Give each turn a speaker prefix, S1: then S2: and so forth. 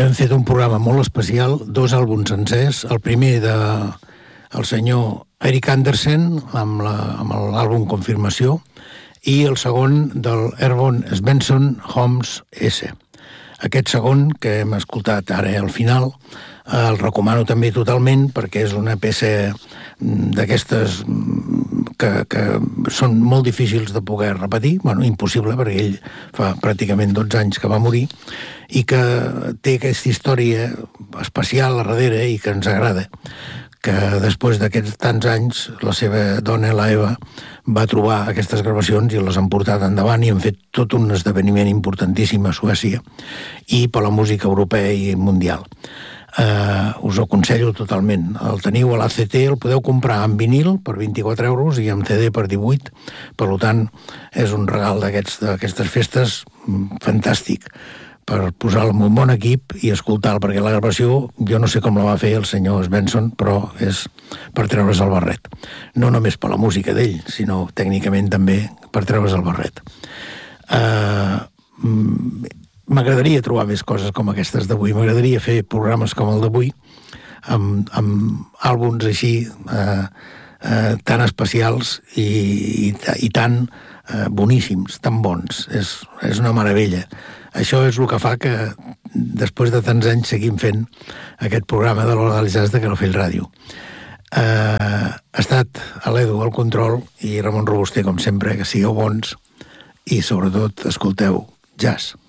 S1: hem fet un programa molt especial, 2 àlbums sencers, el primer del senyor Eric Andersen, amb l'àlbum Confirmació, i el segon del Erwin Svensson, Homs S. Aquest segon, que hem escoltat ara al final, el recomano també totalment perquè és una peça d'aquestes que són molt difícils de poder repetir, bueno, impossible, perquè ell fa pràcticament 12 anys que va morir, i que té aquesta història especial a darrere i que ens agrada, que després d'aquests tants anys la seva dona, la Eva, va trobar aquestes gravacions i les han portat endavant i han fet tot un esdeveniment importantíssim a Suècia i per la música europea i mundial. Us ho aconsello totalment. El teniu a l'ACT, el podeu comprar en vinil per 24 euros i en CD per 18. Per tant, és un regal d'aquestes festes fantàstic per posar-lo en un bon equip i escoltar-lo, perquè la gravació jo no sé com la va fer el senyor Svensson, però és per treure's el barret. No només per la música d'ell, sinó tècnicament també per treure's el barret. M'agradaria trobar més coses com aquestes d'avui. M'agradaria fer programes com el d'avui, amb àlbums així tan especials i tan boníssims, tan bons. És una meravella. Això és el que fa que després de tants anys seguim fent aquest programa de l'Hora del Jazz de Calafell Ràdio. Ha estat a l'Edu al control i Ramon Robuster, com sempre, que sigueu bons i sobretot escolteu jazz.